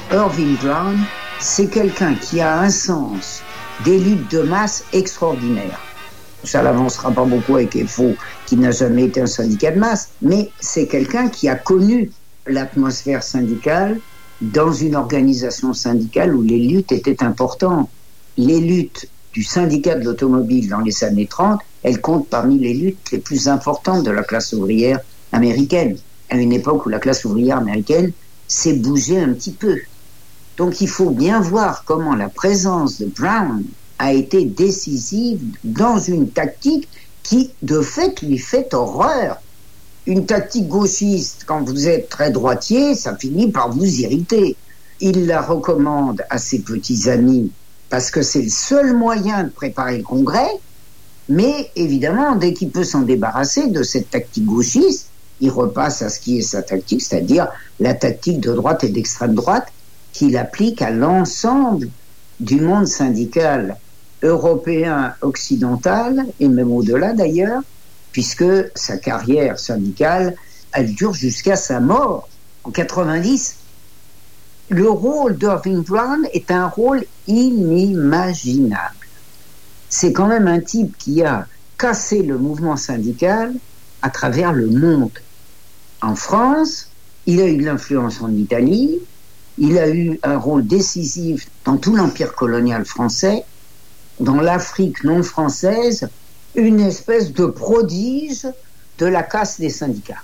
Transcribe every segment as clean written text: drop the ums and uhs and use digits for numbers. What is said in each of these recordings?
Irving Brown, c'est quelqu'un qui a un sens des luttes de masse extraordinaire. Ça n'avancera pas beaucoup avec FO, qui n'a jamais été un syndicat de masse, mais c'est quelqu'un qui a connu l'atmosphère syndicale dans une organisation syndicale où les luttes étaient importantes. Les luttes du syndicat de l'automobile dans les années 30, elles comptent parmi les luttes les plus importantes de la classe ouvrière américaine, à une époque où la classe ouvrière américaine s'est bougée un petit peu. Donc il faut bien voir comment la présence de Brown a été décisive dans une tactique qui, de fait, lui fait horreur. Une tactique gauchiste, quand vous êtes très droitier, ça finit par vous irriter. Il la recommande à ses petits amis parce que c'est le seul moyen de préparer le Congrès, mais évidemment, dès qu'il peut s'en débarrasser de cette tactique gauchiste, il repasse à ce qui est sa tactique, c'est-à-dire la tactique de droite et d'extrême droite qu'il applique à l'ensemble du monde syndical européen occidental, et même au-delà d'ailleurs, puisque sa carrière syndicale, elle dure jusqu'à sa mort en 90. Le rôle d'Irving Brown est un rôle inimaginable. C'est quand même un type qui a cassé le mouvement syndical à travers le monde. En France, il a eu de l'influence en Italie, il a eu un rôle décisif dans tout l'empire colonial français, dans l'Afrique non française, une espèce de prodige de la casse des syndicats.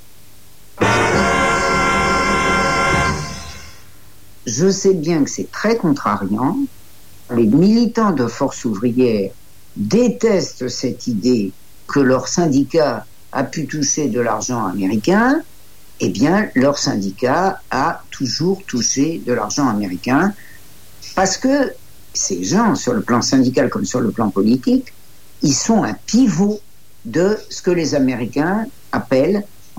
Je sais bien que c'est très contrariant. Les militants de Force ouvrière détestent cette idée que leur syndicat a pu toucher de l'argent américain. Eh bien, leur syndicat a toujours touché de l'argent américain parce que ces gens, sur le plan syndical comme sur le plan politique, ils sont un pivot de ce que les Américains appellent en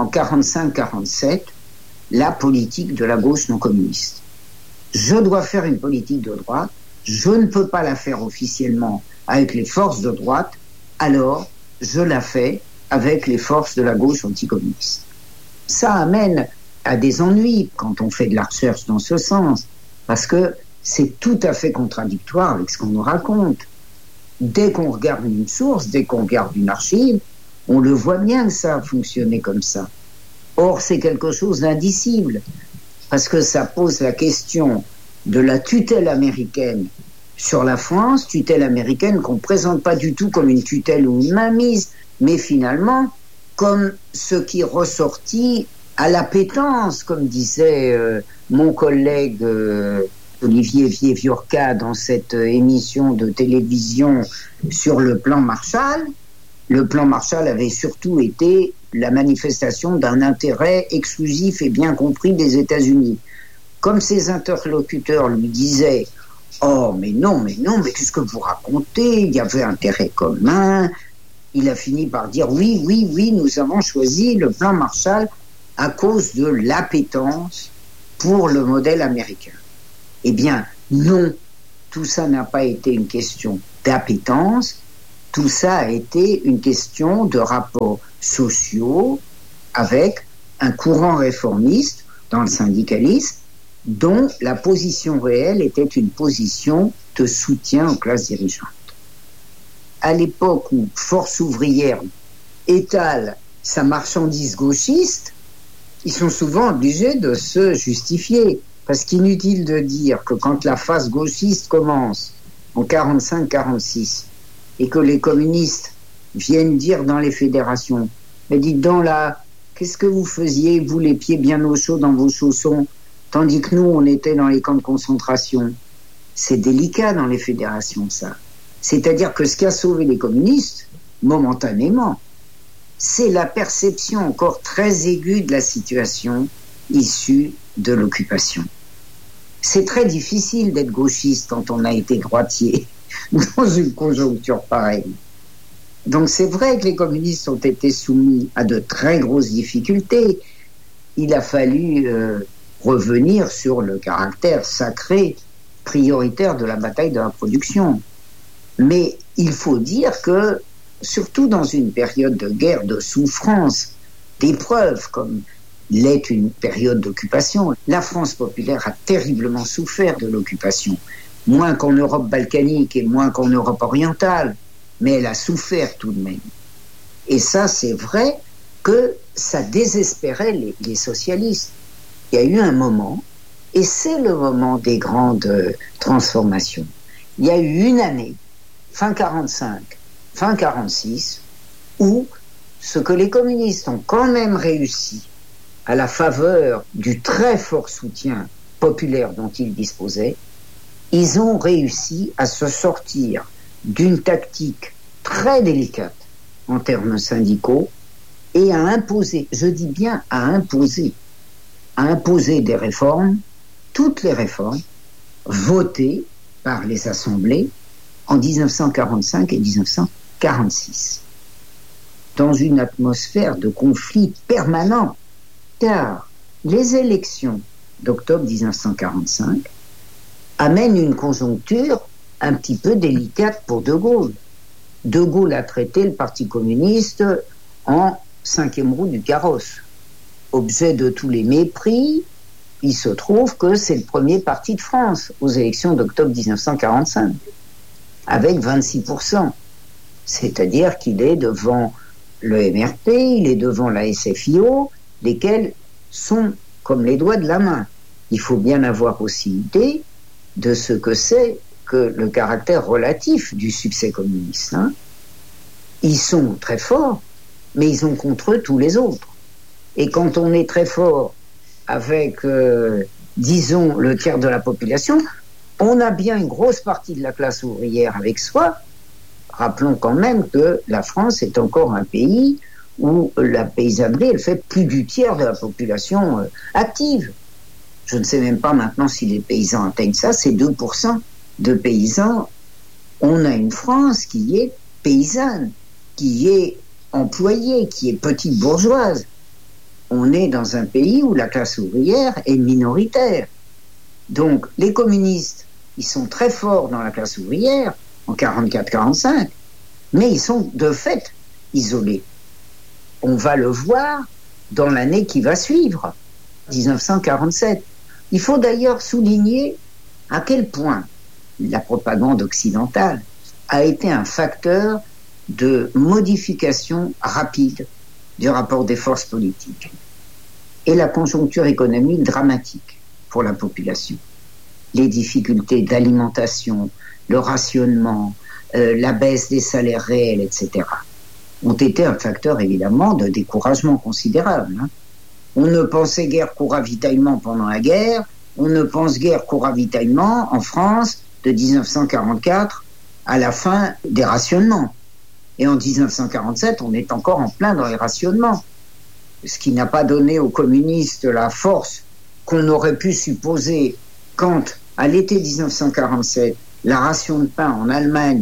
45-47 la politique de la gauche non communiste. Je dois faire une politique de droite, je ne peux pas la faire officiellement avec les forces de droite, alors je la fais avec les forces de la gauche anticommuniste. Ça amène à des ennuis quand on fait de la recherche dans ce sens, parce que c'est tout à fait contradictoire avec ce qu'on nous raconte. Dès qu'on regarde une source, dès qu'on regarde une archive, on le voit bien que ça a fonctionné comme ça. Or, c'est quelque chose d'indicible, parce que ça pose la question de la tutelle américaine sur la France, tutelle américaine qu'on ne présente pas du tout comme une tutelle ou une mainmise, mais finalement comme ce qui ressortit à l'appétence, comme disait mon collègue Olivier Vieviorca dans cette émission de télévision sur le plan Marshall. Le plan Marshall avait surtout été la manifestation d'un intérêt exclusif et bien compris des États-Unis. Comme ses interlocuteurs lui disaient « Oh, mais non, mais qu'est-ce que vous racontez? Il y avait intérêt commun. » Il a fini par dire « Oui, nous avons choisi le plan Marshall à cause de l'appétence pour le modèle américain. » Eh bien, non, tout ça n'a pas été une question d'appétence, tout ça a été une question de rapports sociaux avec un courant réformiste dans le syndicalisme dont la position réelle était une position de soutien aux classes dirigeantes. À l'époque où Force ouvrière étale sa marchandise gauchiste, ils sont souvent obligés de se justifier. Parce qu'inutile de dire que quand la phase gauchiste commence en 45-46 et que les communistes viennent dire dans les fédérations « Mais dites donc là, qu'est-ce que vous faisiez, vous les pieds bien au chaud dans vos chaussons, tandis que nous, on était dans les camps de concentration ?» C'est délicat dans les fédérations, ça. C'est-à-dire que ce qui a sauvé les communistes, momentanément, c'est la perception encore très aiguë de la situation issue de l'occupation. C'est très difficile d'être gauchiste quand on a été droitier dans une conjoncture pareille. Donc c'est vrai que les communistes ont été soumis à de très grosses difficultés. Il a fallu revenir sur le caractère sacré, prioritaire de la bataille de la production. Mais il faut dire que, surtout dans une période de guerre, de souffrance, d'épreuves comme l'est une période d'occupation. La France populaire a terriblement souffert de l'occupation, moins qu'en Europe balkanique et moins qu'en Europe orientale, mais elle a souffert tout de même. Et ça, c'est vrai que ça désespérait les socialistes. Il y a eu un moment, et c'est le moment des grandes transformations. Il y a eu une année, fin 45, fin 46, où ce que les communistes ont quand même réussi, à la faveur du très fort soutien populaire dont ils disposaient, ils ont réussi à se sortir d'une tactique très délicate en termes syndicaux et à imposer, je dis bien à imposer des réformes, toutes les réformes, votées par les assemblées en 1945 et 1946, dans une atmosphère de conflit permanent, car les élections d'octobre 1945 amènent une conjoncture un petit peu délicate pour De Gaulle. De Gaulle a traité le Parti communiste en cinquième roue du carrosse. Objet de tous les mépris, il se trouve que c'est le premier parti de France aux élections d'octobre 1945, avec 26%. C'est-à-dire qu'il est devant le MRP, il est devant la SFIO, lesquels sont comme les doigts de la main. Il faut bien avoir aussi idée de ce que c'est que le caractère relatif du succès communiste. Ils sont très forts, mais ils ont contre eux tous les autres. Et quand on est très fort avec, disons, le tiers de la population, on a bien une grosse partie de la classe ouvrière avec soi. Rappelons quand même que la France est encore un pays où la paysannerie, elle fait plus du tiers de la population active. Je ne sais même pas maintenant si les paysans atteignent ça, c'est 2% de paysans. On a une France qui est paysanne, qui est employée, qui est petite bourgeoise. On est dans un pays où la classe ouvrière est minoritaire. Donc les communistes, ils sont très forts dans la classe ouvrière en 44-45, mais ils sont de fait isolés. On va le voir dans l'année qui va suivre, 1947. Il faut d'ailleurs souligner à quel point la propagande occidentale a été un facteur de modification rapide du rapport des forces politiques et la conjoncture économique dramatique pour la population. Les difficultés d'alimentation, le rationnement, la baisse des salaires réels, etc., ont été un facteur évidemment de découragement considérable. On ne pensait guère qu'au ravitaillement pendant la guerre, on ne pense guère qu'au ravitaillement en France de 1944 à la fin des rationnements. Et en 1947, on est encore en plein dans les rationnements. Ce qui n'a pas donné aux communistes la force qu'on aurait pu supposer quand, à l'été 1947, la ration de pain en Allemagne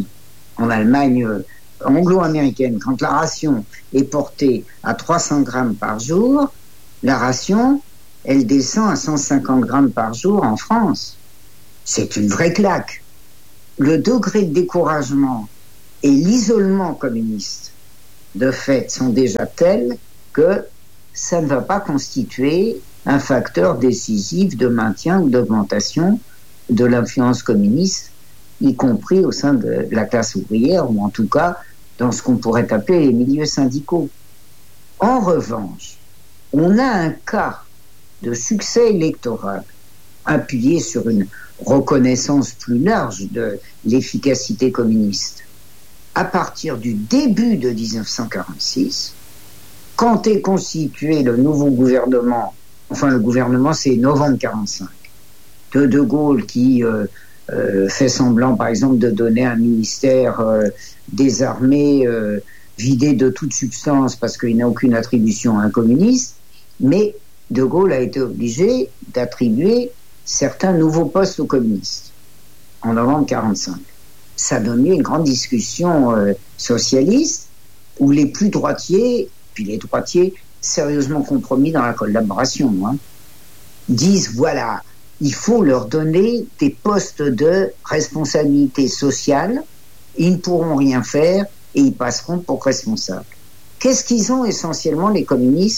anglo-américaine, quand la ration est portée à 300 grammes par jour, la ration, elle descend à 150 grammes par jour en France. C'est une vraie claque. Le degré de découragement et l'isolement communiste, de fait, sont déjà tels que ça ne va pas constituer un facteur décisif de maintien ou d'augmentation de l'influence communiste, y compris au sein de la classe ouvrière, ou en tout cas dans ce qu'on pourrait appeler les milieux syndicaux. En revanche, on a un cas de succès électoral appuyé sur une reconnaissance plus large de l'efficacité communiste à partir du début de 1946, quand est constitué le nouveau gouvernement, enfin le gouvernement c'est novembre 45, de Gaulle qui fait semblant par exemple de donner un ministère des armées vidé de toute substance parce qu'il n'a aucune attribution à un communiste, mais De Gaulle a été obligé d'attribuer certains nouveaux postes aux communistes en novembre 45. Ça a donné une grande discussion socialiste où les plus droitiers, puis les droitiers sérieusement compromis dans la collaboration, disent voilà, il faut leur donner des postes de responsabilité sociale, ils ne pourront rien faire et ils passeront pour responsables. Qu'est-ce qu'ils ont essentiellement les communistes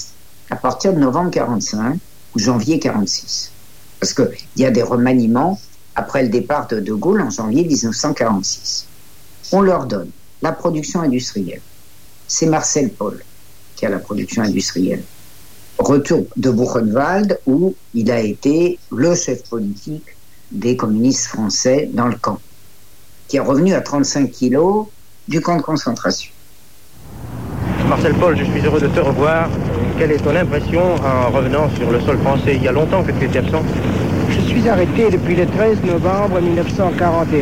à partir de novembre 45 ou janvier 46. Parce qu'il y a des remaniements après le départ de De Gaulle en janvier 1946. On leur donne la production industrielle. C'est Marcel Paul qui a la production industrielle. Retour de Buchenwald, où il a été le chef politique des communistes français dans le camp, qui est revenu à 35 kilos du camp de concentration. Marcel Paul, je suis heureux de te revoir. Quelle est ton impression en revenant sur le sol français? Il y a longtemps que tu étais absent. Je suis arrêté depuis le 13 novembre 1941.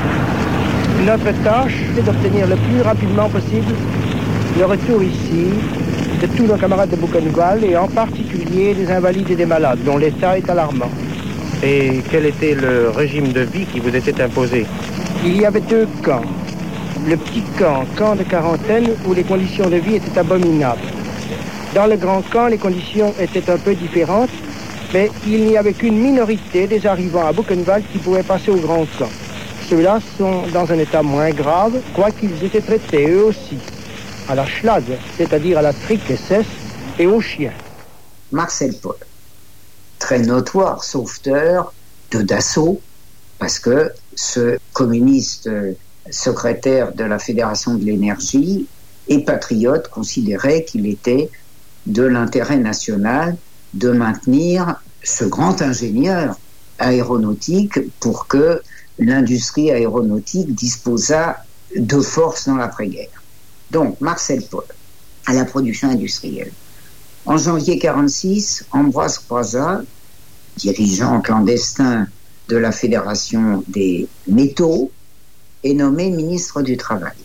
Notre tâche, c'est d'obtenir le plus rapidement possible le retour ici de tous nos camarades de Buchenwald et en particulier des invalides et des malades dont l'état est alarmant. Et quel était le régime de vie qui vous était imposé? Il y avait 2 camps. Le petit camp de quarantaine, où les conditions de vie étaient abominables. Dans le grand camp, les conditions étaient un peu différentes, mais il n'y avait qu'une minorité des arrivants à Buchenwald qui pouvaient passer au grand camp. Ceux-là sont dans un état moins grave, quoiqu'ils étaient traités eux aussi à la Schlag, c'est-à-dire à la Trick-SS et aux chiens. Marcel Paul, très notoire sauveteur de Dassault, parce que ce communiste secrétaire de la Fédération de l'énergie et patriote considérait qu'il était de l'intérêt national de maintenir ce grand ingénieur aéronautique pour que l'industrie aéronautique disposât de force dans l'après-guerre. Donc, Marcel Paul, à la production industrielle. En janvier 1946, Ambroise Croizat, dirigeant clandestin de la Fédération des métaux, est nommé ministre du Travail.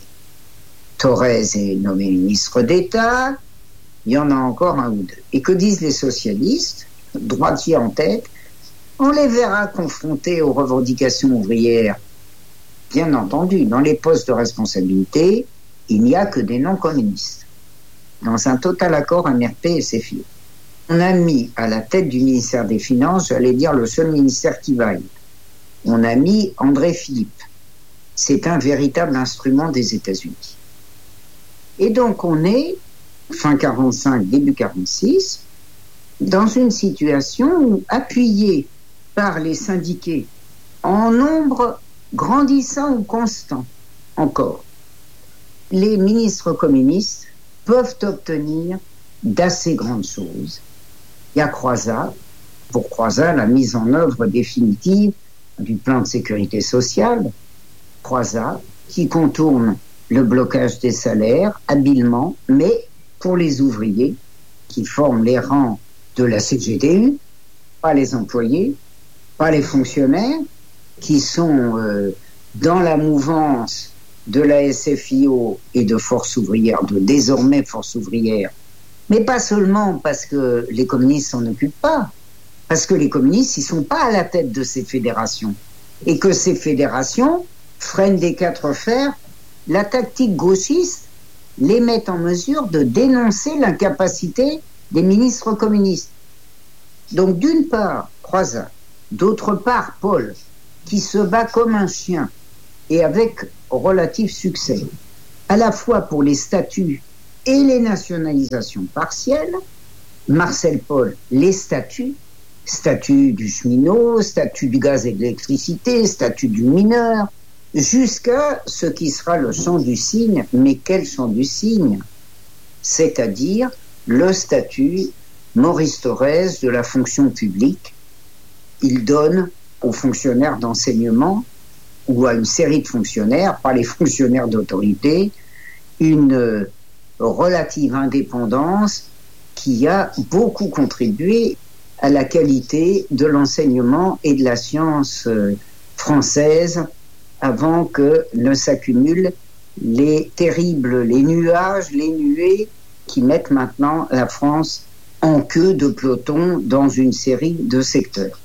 Thorez est nommé ministre d'État, il y en a encore un ou deux. Et que disent les socialistes, droitiers en tête? On les verra confrontés aux revendications ouvrières. Bien entendu, dans les postes de responsabilité, il n'y a que des non-communistes. Dans un total accord MRP et CFIO. On a mis à la tête du ministère des Finances, j'allais dire le seul ministère qui vaille. On a mis André Philippe. C'est un véritable instrument des États-Unis. Et donc on est, fin 45, début 46, dans une situation où, appuyé par les syndiqués en nombre grandissant ou constant encore, les ministres communistes peuvent obtenir d'assez grandes choses. Il y a Croizat, pour Croizat, la mise en œuvre définitive du plan de sécurité sociale, Croizat, qui contourne le blocage des salaires habilement, mais pour les ouvriers qui forment les rangs de la CGTU, pas les employés, pas les fonctionnaires, qui sont dans la mouvance de la SFIO et de Force ouvrière, de désormais Force ouvrière, mais pas seulement parce que les communistes s'en occupent pas, parce que les communistes, ils sont pas à la tête de ces fédérations, et que ces fédérations freinent des 4 fers la tactique gauchiste, les met en mesure de dénoncer l'incapacité des ministres communistes. Donc d'une part, Croizat, d'autre part, Paul, qui se bat comme un chien, et avec relatif succès, à la fois pour les statuts et les nationalisations partielles. Marcel Paul, les statuts, statut du cheminot, statut du gaz et de l'électricité, statut du mineur, jusqu'à ce qui sera le chant du cygne. Mais quel chant du cygne? C'est-à-dire le statut Maurice Thorez de la fonction publique. Il donne aux fonctionnaires d'enseignement ou à une série de fonctionnaires, pas les fonctionnaires d'autorité, une relative indépendance qui a beaucoup contribué à la qualité de l'enseignement et de la science française avant que ne s'accumulent les nuages, les nuées qui mettent maintenant la France en queue de peloton dans une série de secteurs.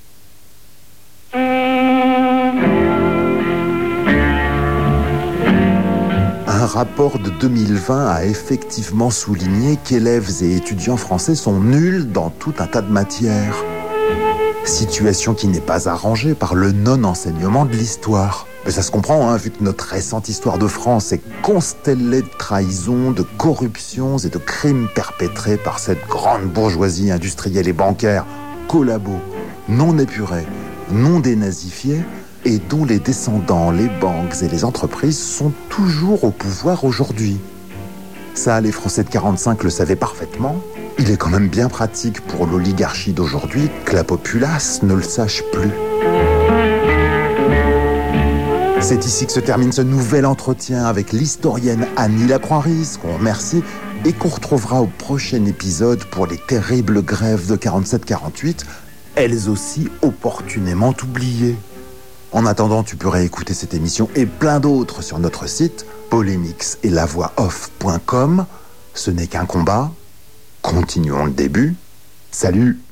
Un rapport de 2020 a effectivement souligné qu'élèves et étudiants français sont nuls dans tout un tas de matières. Situation qui n'est pas arrangée par le non-enseignement de l'histoire. Mais ça se comprend, hein, vu que notre récente histoire de France est constellée de trahisons, de corruptions et de crimes perpétrés par cette grande bourgeoisie industrielle et bancaire, collabo, non épurée, non dénazifiée, et dont les descendants, les banques et les entreprises sont toujours au pouvoir aujourd'hui. Ça, les Français de 45 le savaient parfaitement. Il est quand même bien pratique pour l'oligarchie d'aujourd'hui que la populace ne le sache plus. C'est ici que se termine ce nouvel entretien avec l'historienne Annie Lacroix-Riz, qu'on remercie et qu'on retrouvera au prochain épisode pour les terribles grèves de 47-48, elles aussi opportunément oubliées. En attendant, tu peux réécouter cette émission et plein d'autres sur notre site polémixetlavoixoff.com. Ce n'est qu'un combat. Continuons le début. Salut!